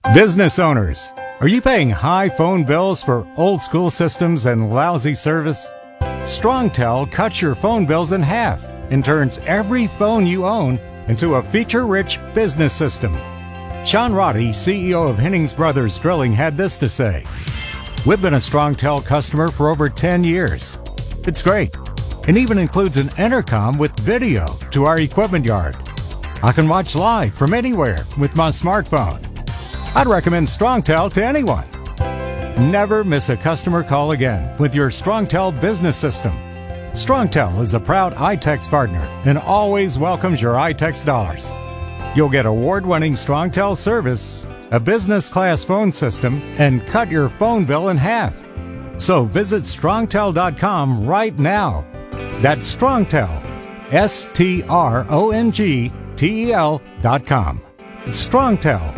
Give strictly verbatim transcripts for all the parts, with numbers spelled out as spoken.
Business owners, are you paying high phone bills for old school systems and lousy service? StrongTel cuts your phone bills in half and turns every phone you own into a feature-rich business system. Sean Roddy, C E O of Hennings Brothers Drilling, had this to say: "We've been a StrongTel customer for over ten years. It's great, and even includes an intercom with video to our equipment yard. I can watch live from anywhere with my smartphone. I'd recommend StrongTel to anyone." Never miss a customer call again with your StrongTel business system. StrongTel is a proud iTex partner and always welcomes your iTex dollars. You'll get award-winning StrongTel service, a business-class phone system, and cut your phone bill in half. So visit strongtel dot com right now. That's StrongTel, S T R O N G T E L dot com. It's StrongTel.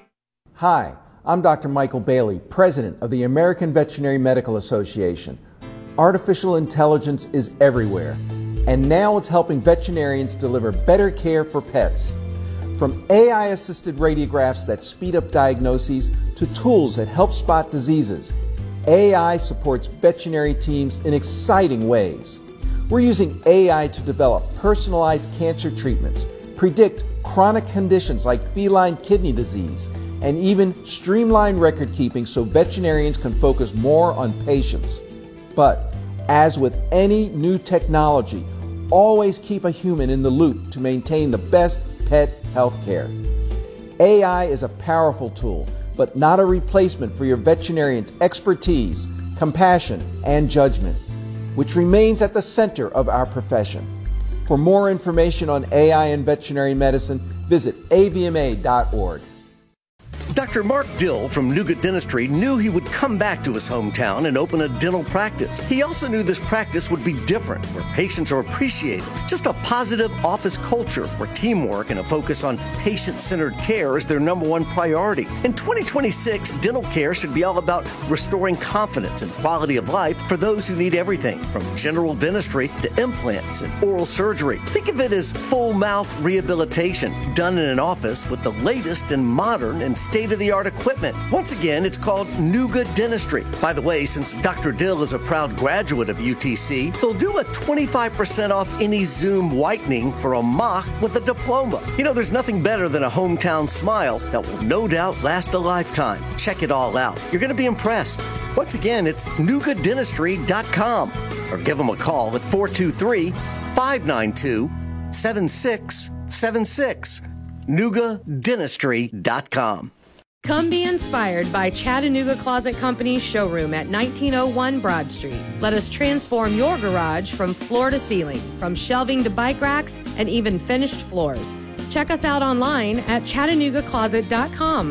Hi, I'm Doctor Michael Bailey, President of the American Veterinary Medical Association. Artificial intelligence is everywhere, and now it's helping veterinarians deliver better care for pets. From A I-assisted radiographs that speed up diagnoses to tools that help spot diseases, A I supports veterinary teams in exciting ways. We're using A I to develop personalized cancer treatments, predict chronic conditions like feline kidney disease, and even streamline record keeping so veterinarians can focus more on patients. But as with any new technology, always keep a human in the loop to maintain the best pet health care. A I is a powerful tool, but not a replacement for your veterinarian's expertise, compassion, and judgment, which remains at the center of our profession. For more information on A I and veterinary medicine, visit A V M A dot org. Doctor Mark Dill from Nougat Dentistry knew he would come back to his hometown and open a dental practice. He also knew this practice would be different, where patients are appreciated. Just a positive office culture where teamwork and a focus on patient-centered care is their number one priority. In twenty twenty-six, dental care should be all about restoring confidence and quality of life for those who need everything, from general dentistry to implants and oral surgery. Think of it as full mouth rehabilitation done in an office with the latest and modern and state-of-the-art equipment. Once again, it's called Nougat Dentistry. By the way, since Doctor Dill is a proud graduate of U T C, they'll do a twenty-five percent off any Zoom whitening for a mock with a diploma. You know, there's nothing better than a hometown smile that will no doubt last a lifetime. Check it all out. You're going to be impressed. Once again, it's nougat dentistry dot com, or give them a call at four two three, five nine two, seven six seven six. nougat dentistry dot com. Come be inspired by Chattanooga Closet Company's showroom at nineteen oh one Broad Street. Let us transform your garage from floor to ceiling, from shelving to bike racks, and even finished floors. Check us out online at chattanooga closet dot com.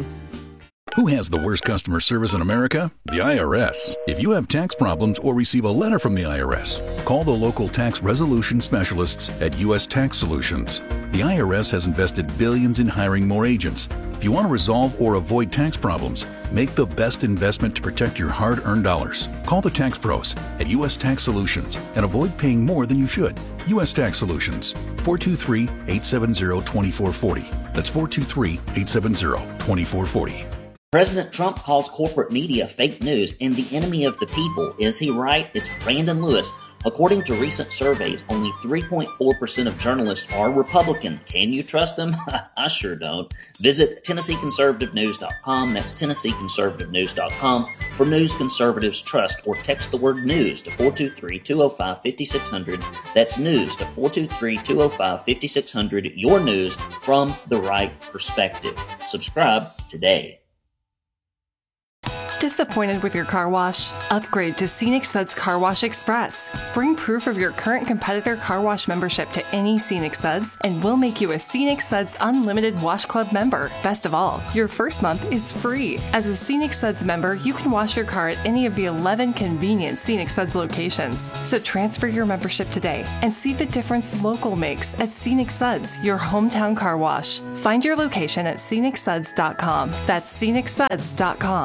Who has the worst customer service in America? The I R S. If you have tax problems or receive a letter from the I R S, call the local tax resolution specialists at U S Tax Solutions. The I R S has invested billions in hiring more agents. If you want to resolve or avoid tax problems, make the best investment to protect your hard-earned dollars. Call the tax pros at U S Tax Solutions and avoid paying more than you should. U S Tax Solutions, four two three, eight seven zero, two four four zero. That's four two three, eight seven zero, two four four zero. President Trump calls corporate media fake news and the enemy of the people. Is he right? It's Brandon Lewis. According to recent surveys, only three point four percent of journalists are Republican. Can you trust them? I sure don't. Visit Tennessee Conservative News dot com. That's Tennessee Conservative News dot com for news conservatives trust, or text the word news to four two three, two oh five, five six zero zero. That's news to four two three, two oh five, five six zero zero. Your news from the right perspective. Subscribe today. Disappointed with your car wash? Upgrade to Scenic Suds Car Wash Express. Bring proof of your current competitor car wash membership to any Scenic Suds, and we'll make you a Scenic Suds Unlimited Wash Club member. Best of all, your first month is free. As a Scenic Suds member, you can wash your car at any of the eleven convenient Scenic Suds locations. So transfer your membership today and see the difference local makes at Scenic Suds, your hometown car wash. Find your location at scenic suds dot com. That's scenic suds dot com.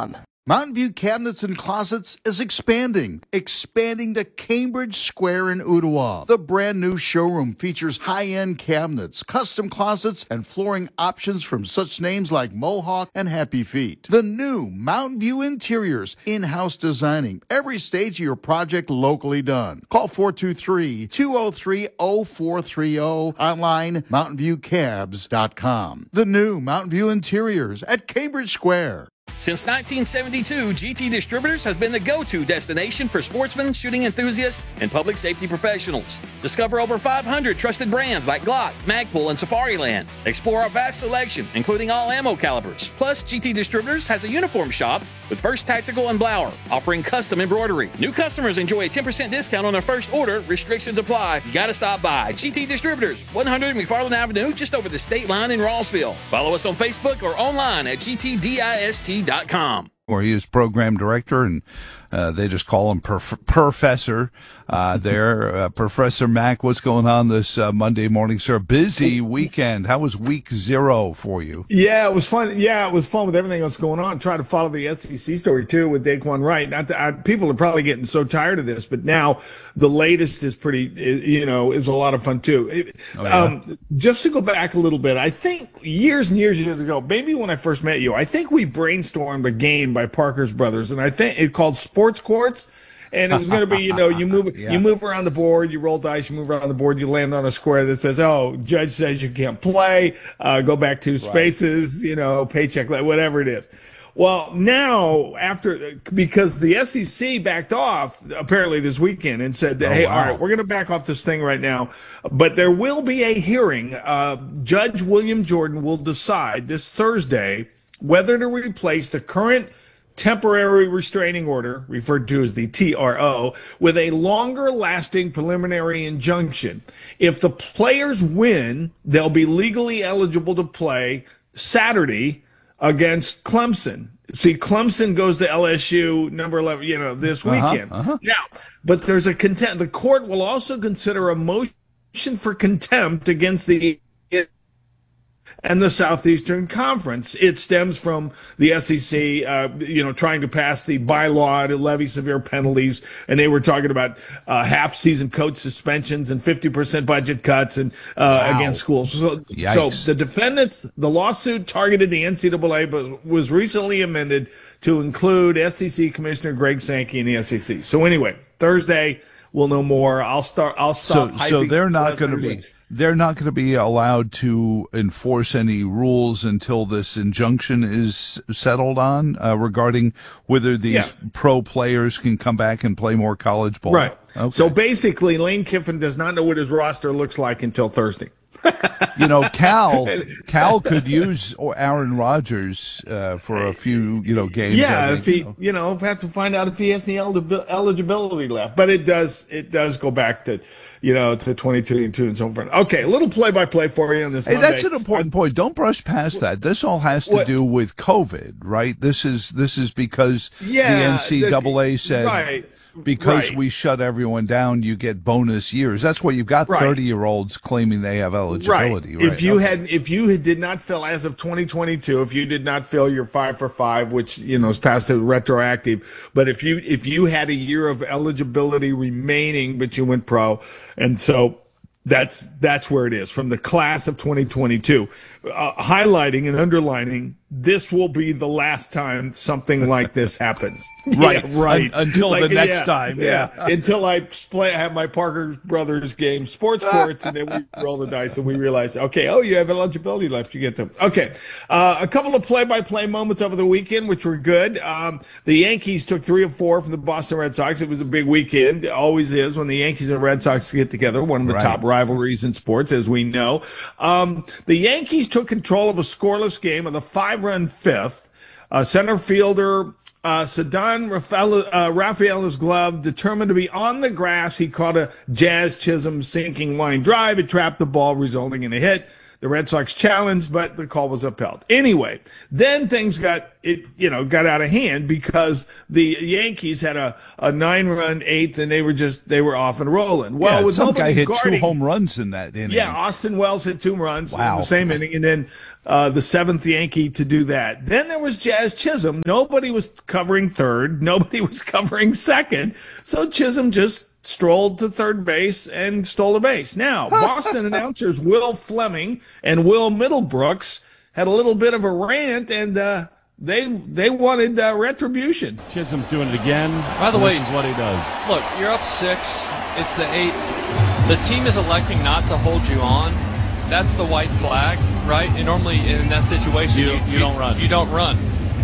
Mountain View Cabinets and Closets is expanding, expanding to Cambridge Square in Ottawa. The brand new showroom features high-end cabinets, custom closets, and flooring options from such names like Mohawk and Happy Feet. The new Mountain View Interiors, in-house designing, every stage of your project locally done. Call four two three, two oh three, oh four three oh, online mountain view cabs dot com. The new Mountain View Interiors at Cambridge Square. Since nineteen seventy-two, G T Distributors has been the go-to destination for sportsmen, shooting enthusiasts, and public safety professionals. Discover over five hundred trusted brands like Glock, Magpul, and Safariland. Explore our vast selection, including all ammo calibers. Plus, G T Distributors has a uniform shop with First Tactical and Blower, offering custom embroidery. New customers enjoy a ten percent discount on their first order. Restrictions apply. You gotta stop by. G T Distributors, one hundred McFarland Avenue, just over the state line in Rossville. Follow us on Facebook or online at G T dist dot com. Where he is program director, and uh, they just call him perf- Professor uh, there. Uh, Professor Mack, what's going on this uh, Monday morning, sir? Busy weekend. How was week zero for you? Yeah, it was fun. Yeah, it was fun with everything else going on. Try to follow the S E C story, too, with Daquan Wright. Not that, I, people are probably getting so tired of this, but now the latest is pretty, you know, is a lot of fun, too. It, oh, yeah. um, just to go back a little bit, I think years and years and years ago, maybe when I first met you, I think we brainstormed a game by Parker's Brothers, and I think it called Sports Courts. And it was going to be, you know, you move yeah. you move around the board, you roll dice, you move around the board, you land on a square that says, oh, judge says you can't play, uh, go back two spaces, right. you know, paycheck, whatever it is. Well, now, after, because the S E C backed off, apparently this weekend, and said, that, oh, hey, wow. all right, we're going to back off this thing right now, but there will be a hearing. Uh, Judge William Jordan will decide this Thursday whether to replace the current temporary restraining order, referred to as the T R O, with a longer-lasting preliminary injunction. If the players win, they'll be legally eligible to play Saturday against Clemson. See, Clemson goes to L S U, number eleven, you know, this weekend. Uh-huh, uh-huh. Now, but there's a contempt. The court will also consider a motion for contempt against the and the Southeastern Conference. It stems from the S E C, uh, you know, trying to pass the bylaw to levy severe penalties, and they were talking about uh, half-season coach suspensions and fifty percent budget cuts and uh, wow. against schools. So, so the defendants, the lawsuit targeted the N C double A, but was recently amended to include S E C Commissioner Greg Sankey and the S E C. So anyway, Thursday we'll know more. I'll start. I'll stop. So, so they're not going to be. They're not going to be allowed to enforce any rules until this injunction is settled on uh, regarding whether these yeah. pro players can come back and play more college ball. Right. Okay. So basically, Lane Kiffin does not know what his roster looks like until Thursday. You know, Cal Cal could use Aaron Rodgers uh, for a few, you know, games. Yeah, if he, you know, have to find out if he has any eligibility left. But it does, it does go back to, you know, to twenty-two and two and so forth. Okay, a little play-by-play for you on this. Hey, Monday. That's an important point. Don't brush past that. This all has to what? do with COVID, right? This is this is because yeah, the N C double A said. Right. Because right. we shut everyone down, you get bonus years. That's why you've got thirty-year-olds right. claiming they have eligibility. Right. right. If you okay. had, if you did not fill as of twenty twenty-two, if you did not fill your five for five, which you know is past the retroactive, but if you if you had a year of eligibility remaining, but you went pro, and so that's that's where it is from the class of twenty twenty-two, uh, highlighting and underlining. This will be the last time something like this happens. Right, yeah, right. Un- until like, the next yeah, time. Yeah. yeah. Until I play, have my Parker Brothers game, Sports Courts, and then we roll the dice and we realize, okay, oh, you have eligibility left. You get them. Okay. Uh, a couple of play-by-play moments over the weekend, which were good. Um, the Yankees took three of four from the Boston Red Sox. It was a big weekend. It always is when the Yankees and Red Sox get together. One of the right. top rivalries in sports, as we know. Um, the Yankees took control of a scoreless game of the five-run fifth. Uh, center fielder uh, Ceddanne Rafael, uh, Rafaela's glove, determined to be on the grass. He caught a Jazz Chisholm sinking line drive. It trapped the ball, resulting in a hit. The Red Sox challenged, but the call was upheld. Anyway, then things got it, you know, got out of hand because the Yankees had a, a nine-run eighth, and they were just they were off and rolling. Well, yeah, with some guy hit guarding, two home runs in that inning. Yeah, Austin Wells hit two runs wow. in the same inning, and then uh, the seventh Yankee to do that. Then there was Jazz Chisholm. Nobody was covering third. Nobody was covering second. So Chisholm just strolled to third base and stole a base. Now, Boston announcers Will Fleming and Will Middlebrooks had a little bit of a rant, and uh, they they wanted uh, retribution. Chisholm's doing it again. By the way, this is what he does. Look, you're up six. It's the eighth. The team is electing not to hold you on. That's the white flag, right? And normally in that situation, You- you, you don't run. You don't run.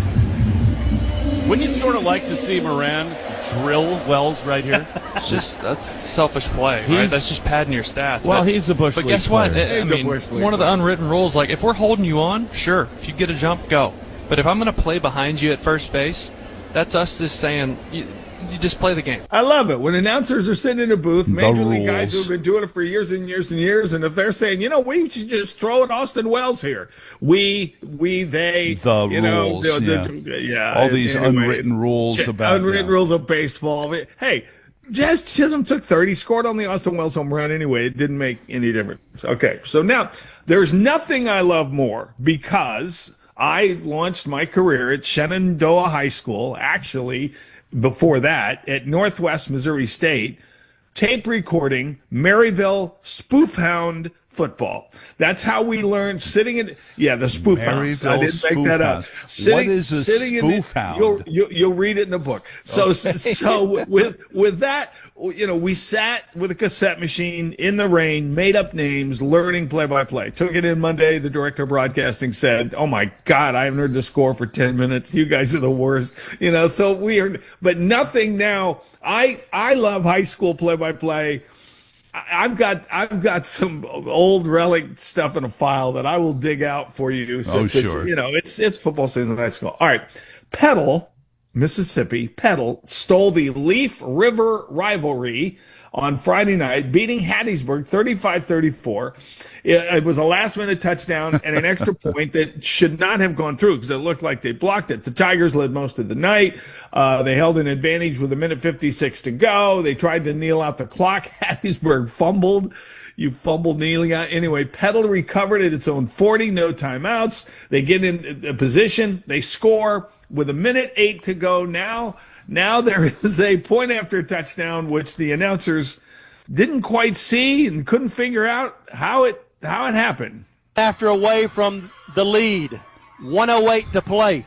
Wouldn't you sort of like to see Moran drill Wells right here? It's just that's selfish play, right? He's- That's just padding your stats. Well, but, he's a Bush But League guess what? player. I- I He's a mean, Bush League one of the player. unwritten rules, like if we're holding you on, sure. If you get a jump, go. But if I'm going to play behind you at first base, that's us just saying you, you just play the game. I love it when announcers are sitting in a booth, major league guys rules. who've been doing it for years and years and years, and if they're saying, you know, we should just throw at Austin Wells here, we, we, they, The you know, rules, the- yeah. the- yeah, All these anyway, unwritten rules j- about unwritten yeah. rules of baseball. Hey, Jazz Chisholm took thirty, scored on the Austin Wells home run anyway. It didn't make any difference. Okay, so now there's nothing I love more because I launched my career at Shenandoah High School, actually before that at Northwest Missouri State, tape recording Maryville Spoofhound football. That's how we learned sitting in, yeah, the spoof hounds. I Maryville didn't make that up. Spoofhound. What is a sitting in the- spoof hound? You'll, you'll, you'll read it in the book. So, so with, with that, you know, we sat with a cassette machine in the rain, made up names, learning play by play. Took it in Monday. The director of broadcasting said, "Oh my God, I haven't heard the score for ten minutes. You guys are the worst." You know, so we are, but nothing now. I, I love high school play by play. I've got I've got some old relic stuff in a file that I will dig out for you. Oh, it's- sure. You know, it's it's football season in high school. All right, Petal, Mississippi, Petal stole the Leaf River rivalry on Friday night, beating Hattiesburg thirty-five thirty-four. It, it was a last-minute touchdown and an extra point that should not have gone through because it looked like they blocked it. The Tigers led most of the night. Uh, they held an advantage with a minute fifty-six to go. They tried to kneel out the clock. Hattiesburg fumbled. You fumbled kneeling out. Anyway, Petal recovered at its own forty, no timeouts. They get in a position. They score with a minute eight to go. Now, now there is a point after touchdown, which the announcers didn't quite see and couldn't figure out how it how it happened. After away from the lead, one oh eight to play.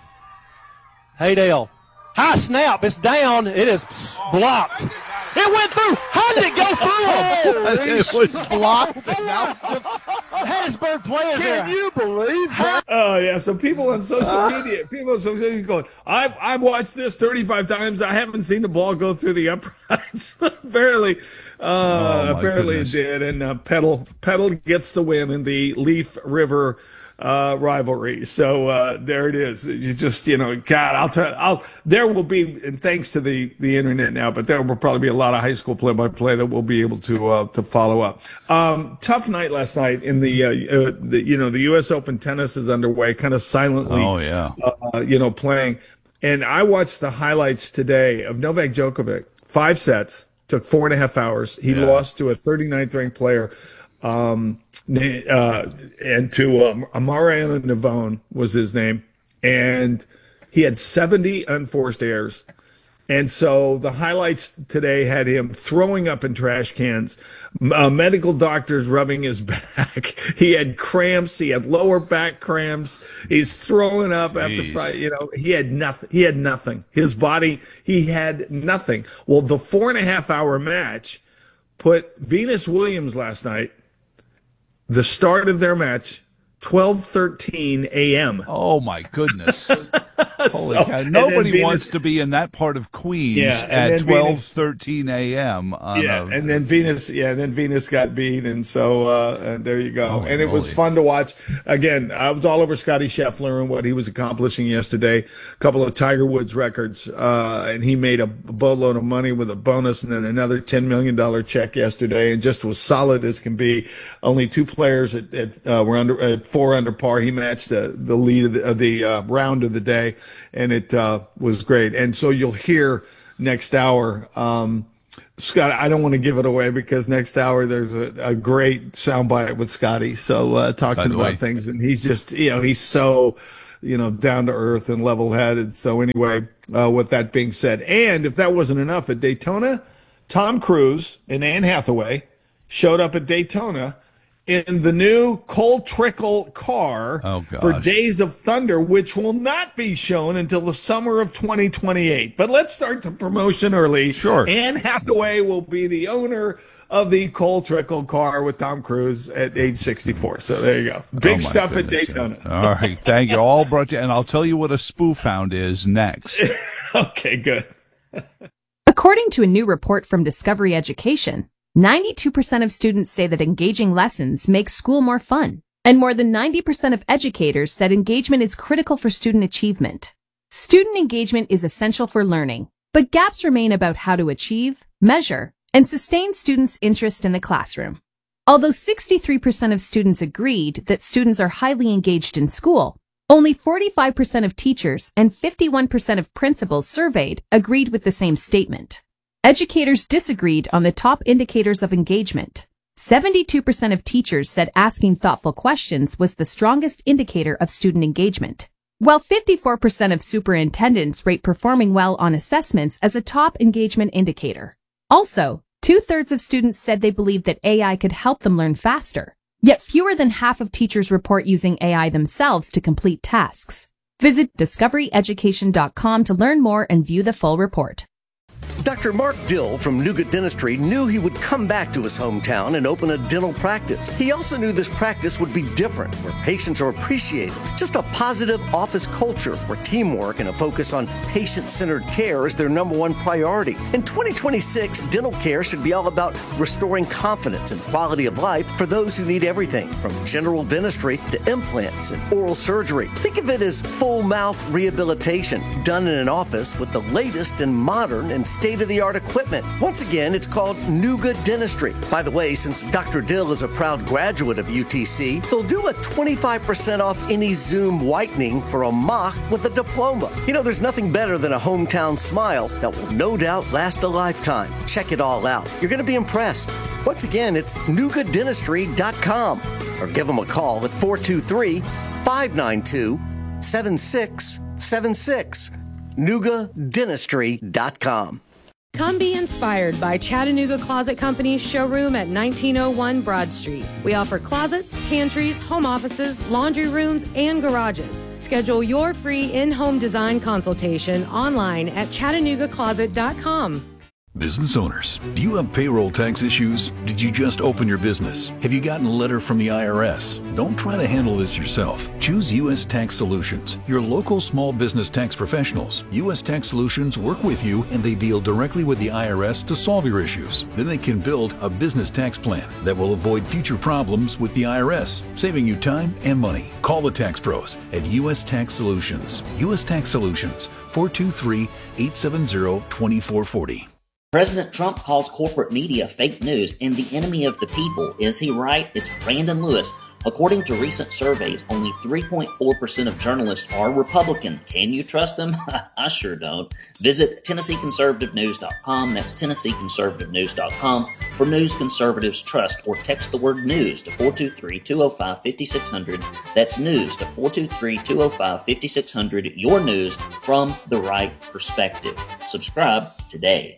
Haydale, high snap, it's down, it is blocked. It went through. How did it go through? It was blocked. Hattiesburg players. Can you believe that? Oh yeah, so people on social media, people on social media going, I've I've watched this thirty-five times. I haven't seen the ball go through the uprights. apparently, uh, Oh, my apparently goodness. it did, and uh, Petal Petal gets the win in the Leaf River uh, rivalry. So uh, there it is. You just you know, God, I'll tell. I'll there will be, and thanks to the the internet now, but there will probably be a lot of high school play by play that we'll be able to uh, to follow up. Um, tough night last night in the, uh, uh, the you know the U S Open tennis is underway, kind of silently. Oh, yeah. Uh, you know, playing. And I watched the highlights today of Novak Djokovic. Five sets, took four and a half hours. He Yeah. lost to a thirty-ninth ranked player. Um, uh, and to um, Amara Navone was his name. And he had seventy unforced errors. And so the highlights today had him throwing up in trash cans, uh, medical doctors rubbing his back. He had cramps. He had lower back cramps. He's throwing up after Jeez. Friday. You know, he had nothing. He had nothing. His body, he had nothing. Well, the four and a half hour match put Venus Williams last night, the start of their match, twelve thirteen a.m. Oh my goodness! Holy So- cow! and then Nobody Venus- wants to be in that part of Queens Yeah, and at then twelve Venus- thirteen a.m. on Yeah, a- and then Venus, yeah, and then Venus got beat, and so uh, and there you go. Holy and it was moly. fun to watch. Again, I was all over Scotty Scheffler and what he was accomplishing yesterday. A couple of Tiger Woods records, uh, and he made a boatload of money with a bonus, and then another ten million dollar check yesterday, and just was solid as can be. Only two players at, at uh, were under at four under par. He matched the the lead of the, of the uh, round of the day, and it uh, was great. And so you'll hear next hour. Um, Scott, I don't want to give it away because next hour there's a, a great soundbite with Scotty. So uh, talking about way. things, and he's just, you know, he's so, you know, down to earth and level headed. So anyway, uh, with that being said, and if that wasn't enough, at Daytona, Tom Cruise and Anne Hathaway showed up at Daytona in the new Cole Trickle car oh, for Days of Thunder, which will not be shown until the summer of twenty twenty-eight. But let's start the promotion early. Sure. Anne Hathaway will be the owner of the Cole Trickle car with Tom Cruise at age sixty-four. So there you go. Big oh stuff goodness. at Daytona. All right. Thank you. All brought to you. And I'll tell you what a spoof hound is next. Okay, good. According to a new report from Discovery Education, ninety-two percent of students say that engaging lessons makes school more fun, and more than ninety percent of educators said engagement is critical for student achievement. Student engagement is essential for learning, but gaps remain about how to achieve, measure, and sustain students' interest in the classroom. Although sixty-three percent of students agreed that students are highly engaged in school, only forty-five percent of teachers and fifty-one percent of principals surveyed agreed with the same statement. Educators disagreed on the top indicators of engagement. seventy-two percent of teachers said asking thoughtful questions was the strongest indicator of student engagement, while fifty-four percent of superintendents rate performing well on assessments as a top engagement indicator. Also, two-thirds of students said they believed that A I could help them learn faster, yet fewer than half of teachers report using A I themselves to complete tasks. Visit discovery education dot com to learn more and view the full report. Doctor Mark Dill from Nougat Dentistry knew he would come back to his hometown and open a dental practice. He also knew this practice would be different, where patients are appreciated. Just a positive office culture where teamwork and a focus on patient-centered care is their number one priority. In twenty twenty-six, dental care should be all about restoring confidence and quality of life for those who need everything from general dentistry to implants and oral surgery. Think of it as full mouth rehabilitation done in an office with the latest and modern and state-of-the-art equipment. Once again, it's called Nougat Dentistry. By the way, since Doctor Dill is a proud graduate of U T C, they'll do a twenty-five percent off any Zoom whitening for a mock with a diploma. You know, there's nothing better than a hometown smile that will no doubt last a lifetime. Check it all out. You're going to be impressed. Once again, it's nougat dentistry dot com or give them a call at four two three, five nine two, seven six seven six. nougat dentistry dot com. Come be inspired by Chattanooga Closet Company's showroom at nineteen oh one Broad Street. We offer closets, pantries, home offices, laundry rooms, and garages. Schedule your free in-home design consultation online at chattanooga closet dot com. Business owners, do you have payroll tax issues? Did you just open your business? Have you gotten a letter from the I R S? Don't try to handle this yourself. Choose U S Tax Solutions, your local small business tax professionals. U S Tax Solutions work with you and they deal directly with the I R S to solve your issues. Then they can build a business tax plan that will avoid future problems with the I R S, saving you time and money. Call the tax pros at U S Tax Solutions. U S Tax Solutions, four two three, eight seven zero, two four four zero. President Trump calls corporate media fake news and the enemy of the people. Is he right? It's Brandon Lewis. According to recent surveys, only three point four percent of journalists are Republican. Can you trust them? I sure don't. Visit Tennessee Conservative News dot com. That's Tennessee Conservative News dot com for news conservatives trust, or text the word news to four two three, two oh five, five six zero zero. That's news to four two three, two oh five, five six zero zero. Your news from the right perspective. Subscribe today.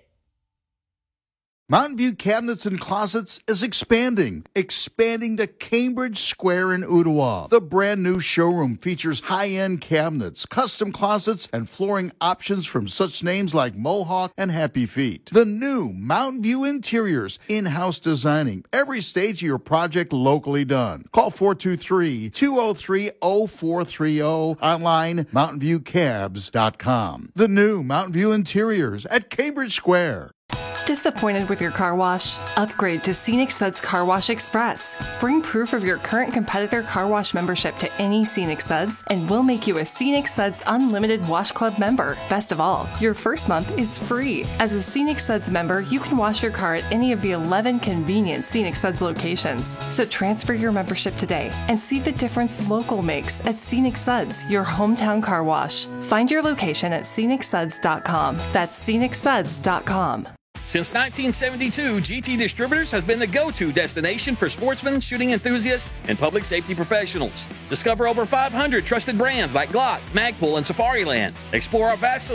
Mountain View Cabinets and Closets is expanding, expanding to Cambridge Square in Ottawa. The brand new showroom features high-end cabinets, custom closets, and flooring options from such names like Mohawk and Happy Feet. The new Mountain View Interiors, in-house designing, every stage of your project locally done. Call four two three, two oh three, oh four three oh, online mountain view cabs dot com. The new Mountain View Interiors at Cambridge Square. Disappointed with your car wash? Upgrade to Scenic Suds Car Wash Express. Bring proof of your current competitor car wash membership to any Scenic Suds, and we'll make you a Scenic Suds Unlimited Wash Club member. Best of all, your first month is free. As a Scenic Suds member, you can wash your car at any of the eleven convenient Scenic Suds locations. So transfer your membership today and see the difference local makes at Scenic Suds, your hometown car wash. Find your location at scenic suds dot com. That's scenic suds dot com. Since nineteen seventy-two, G T Distributors has been the go-to destination for sportsmen, shooting enthusiasts, and public safety professionals. Discover over five hundred trusted brands like Glock, Magpul, and Safariland. Explore our vast